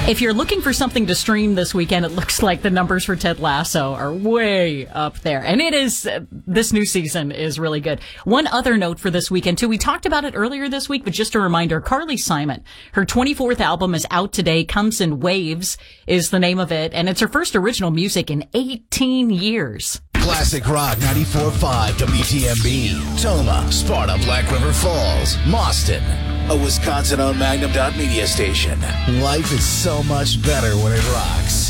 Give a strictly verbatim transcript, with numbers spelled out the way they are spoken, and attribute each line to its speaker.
Speaker 1: If you're looking for something to stream this weekend, it looks like the numbers for Ted Lasso are way up there. And it is, uh, this new season is really good. One other note for this weekend, too. We talked about it earlier this week, but just a reminder, Carly Simon, her twenty-fourth album is out today. Comes in Waves is the name of it. And it's her first original music in eighteen years.
Speaker 2: Classic Rock ninety-four point five W T M B. Toma, Sparta, Black River Falls, Mauston. A Wisconsin-owned Magnum dot media station. Life is so much better when it rocks.